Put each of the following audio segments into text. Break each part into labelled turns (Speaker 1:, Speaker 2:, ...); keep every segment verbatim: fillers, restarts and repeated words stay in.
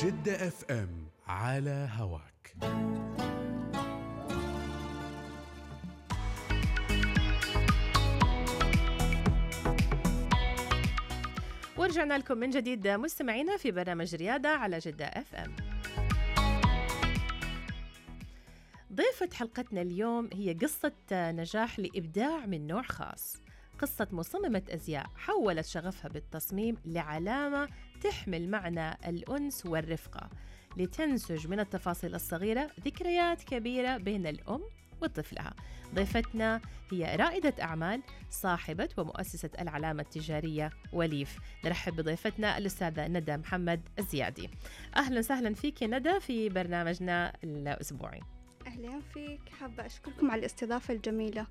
Speaker 1: جدة اف ام على هواك.
Speaker 2: ورجعنا لكم من جديد مستمعينا في برنامج ريادة على جدة اف ام. ضيفة حلقتنا اليوم هي قصة نجاح لإبداع من نوع خاص، قصة مصممة أزياء حولت شغفها بالتصميم لعلامة تحمل معنى الأنس والرفقة، لتنسج من التفاصيل الصغيرة ذكريات كبيرة بين الأم وطفلها. ضيفتنا هي رائدة أعمال، صاحبة ومؤسسة العلامة التجارية وليف. نرحب بضيفتنا الأستاذة ندى محمد الزيادي. أهلا وسهلا فيك ندى في برنامجنا الأسبوعي.
Speaker 3: أهلا فيك، حابة أشكركم على الاستضافة الجميلة.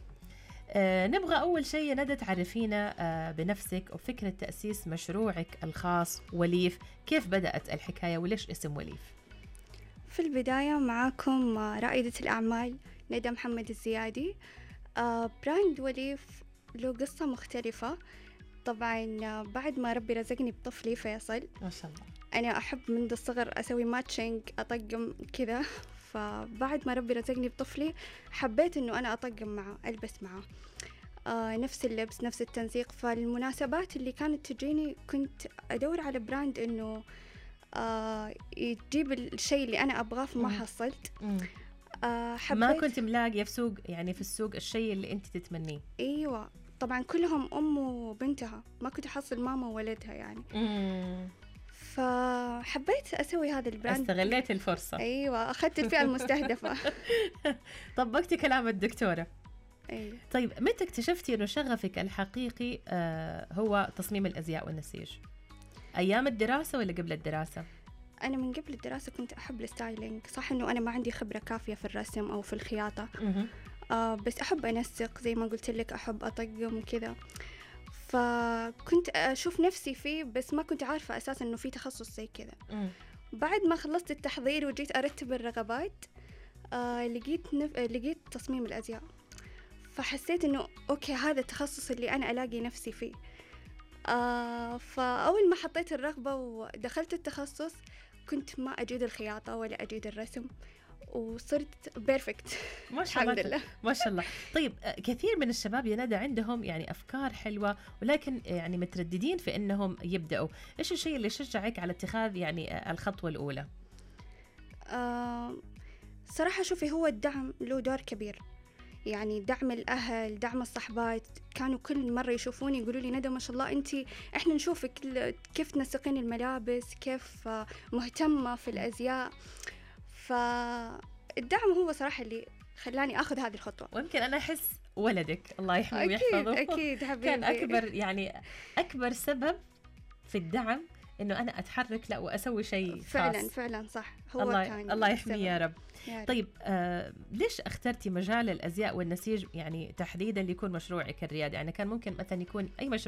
Speaker 2: آه نبغى أول شيء ندى تعرفينا آه بنفسك وفكرة تأسيس مشروعك الخاص وليف، كيف بدأت الحكاية وليش اسم وليف؟
Speaker 3: في البداية معاكم رائدة الأعمال ندى محمد الزيادي. آه براند وليف له قصة مختلفة. طبعا بعد ما ربي رزقني بطفلي فيصل،
Speaker 2: ما شاء الله،
Speaker 3: أنا أحب منذ الصغر أسوي ماتشنج، أطقم كذا. فبعد ما ربي رزقني بطفلي حبيت أنه أنا أطقم معه، ألبس معه آه نفس اللبس نفس التنسيق. فالمناسبات اللي كانت تجيني كنت أدور على براند أنه آه يجيب الشيء اللي أنا أبغاه، فما حصلت.
Speaker 2: آه حبيت ما كنت ملاقية في سوق، يعني في السوق الشيء اللي أنت تتمنيه.
Speaker 3: أيوة طبعا كلهم أم وبنتها، ما كنت أحصل ماما وولدها يعني. مم. فحبيت أسوي هذا البراند،
Speaker 2: استغليت الفرصة.
Speaker 3: أيوة أخذت الفئة المستهدفة.
Speaker 2: طبقتي كلام الدكتورة.
Speaker 3: أيوة.
Speaker 2: طيب متى اكتشفتي أنه شغفك الحقيقي آه هو تصميم الأزياء والنسيج؟ أيام الدراسة ولا قبل الدراسة؟
Speaker 3: أنا من قبل الدراسة كنت أحب الستايلينج، صح إنه أنا ما عندي خبرة كافية في الرسم أو في الخياطة، آه بس أحب أنسق زي ما قلت لك، أحب أطقم وكذا. فكنت أشوف نفسي فيه، بس ما كنت عارفة أساساً إنه في تخصص زي كذا. بعد ما خلصت التحضير وجيت أرتب الرغبات، آه لقيت نف... لقيت تصميم الأزياء، فحسيت إنه أوكي هذا التخصص اللي أنا ألاقي نفسي فيه. آه فأول ما حطيت الرغبة ودخلت التخصص كنت ما أجيد الخياطة ولا أجيد الرسم، وصرت بيرفكت.
Speaker 2: ما شاء الله. الحمد لله. ما شاء الله. طيب كثير من الشباب يا ندى عندهم يعني أفكار حلوة، ولكن يعني مترددين في أنهم يبدأوا. إيش الشيء اللي شجعك على اتخاذ يعني الخطوة الأولى؟
Speaker 3: آه صراحة شوفي، هو الدعم له دور كبير، يعني دعم الأهل، دعم الصحبات. كانوا كل مرة يشوفوني يقولوا لي ندى ما شاء الله أنتي، إحنا نشوفك كيف تنسقين الملابس، كيف مهتمة في الأزياء. فالدعم هو صراحة اللي خلاني أخذ هذه الخطوة.
Speaker 2: ويمكن أنا أحس ولدك الله يحميه ويحفظه
Speaker 3: أكيد حبيبي
Speaker 2: كان أكبر يعني أكبر سبب في الدعم، إنه أنا أتحرك لا وأسوي شيء خاص.
Speaker 3: فعلا فعلا صح، هو
Speaker 2: الله
Speaker 3: كان
Speaker 2: الله يحميه يا رب.
Speaker 3: يا رب.
Speaker 2: طيب آه ليش اخترتي مجال الأزياء والنسيج يعني تحديدا ليكون مشروعك الريادي؟ يعني كان ممكن مثلا يكون أي مشروع